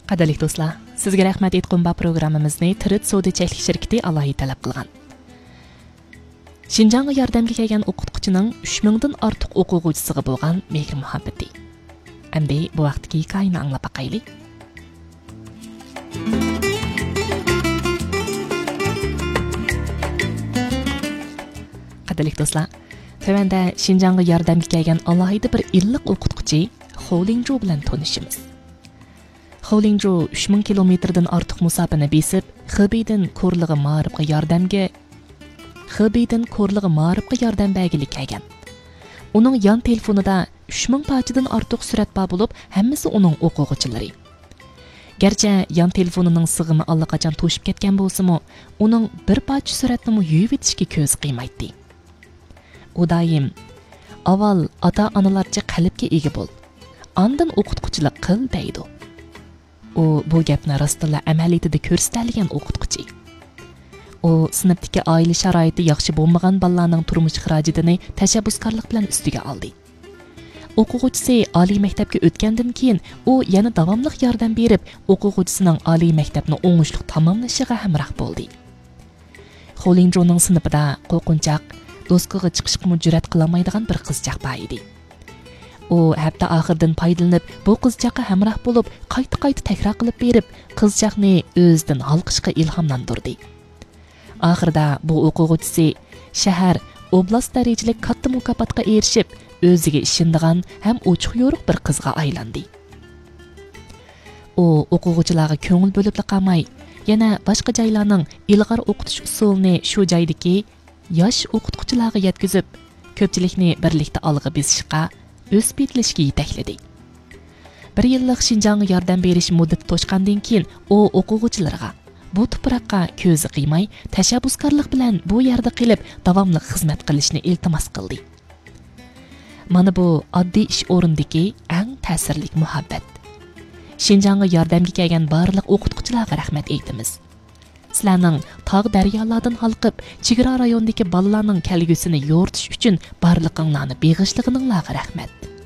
Qadrli do'stlar, sizga rahmat aytgan bu programmamizni Tirit Sodi cheklik shirkati alohida talab qilgan. Şinjanğa yordamga kelgan o'qituvchining 3000 dan ortiq o'quvchisiga bo'lgan mehr muhabbati. Endi bu vaqtdagi hikoyani anglab baqaylik. Qadrli do'stlar, tövəndə Şinjanğa yordamga kelgan alohida bir illiq o'qituvchi Xolingju bilan tanishimiz. Xolingju 3000 kilometrdan ortiq musofani besib, Xibeydan ko'rlig'i ma'rifga yordam bergilik kelgan. Uning yon telefonida 3000 parchadan ortiq surat bor bo'lib, hammasi uning o'quvchilari. Garchi yon telefonining sig'imi allaqachon to'shib ketgan bo'lsa-mu, uning bir parcha suratni yuvib etishga ko'z qiymaydi. U doim avval ota-onalarcha qalbga ega bo'l, ondan o'qituvchilik qil deydi. U bu gapni rostla amaliyotda ko'rsatilgan o'qituvchi. U sinfdagi oila sharoiti yaxshi bo'lmagan bolalarning turmush xarajatini tashabbuskorlik bilan ustiga oldi. O'quvchisi oliy maktabga o'tgandan keyin u yana davomli yordam berib, o'quvchisining oliy maktabni o'ngishli tamomlashiga hamroh bo'ldi. Xolingjoning sinfida qo'rqinchoq, do'stga chiqishga jur'at qilolmaydigan bir qizchaq bor edi. U hafta oxiridan foydalanib, bu qizchaqqa hamroh bo'lib, qayta takror qilib berib, qizchaqni o'zidan halqishga ilhomlantirdi. Oxirida bu o'quvchisi shahar, oblast darajalik katta mukofotga erishib, o'ziga ishonadigan ham ochiq yo'riq bir qizga aylandi. U o'quvchilarga ko'ngil bo'lib qolmay, yana boshqa joylarning ilg'or o'qitish usulini shu joydagi yosh o'qituvchilarga yetkazib, ko'pchilikni birlikda olg'a besishga, o'z betlashga yetakladi. Bir yillik Şinjanğa yordam berish muddati to'shqandan keyin u o'quvchilarga bu tuproqqa ko'zi qiymay, tashabbuskorlik bilan bu yerda qilib, davomli xizmat qilishni iltimos qildi. Mana bu oddiy ish o'rindagi eng ta'sirli muhabbat. Şinjanğa yordamga kelgan barliq o'qituvchilarga rahmat aytamiz. Sizlarning tog' daryolardan halqib, chegara rayondagi bolalarning kelgusini yo'ritish uchun barliqinglarni beg'ishlig'inglarga rahmat.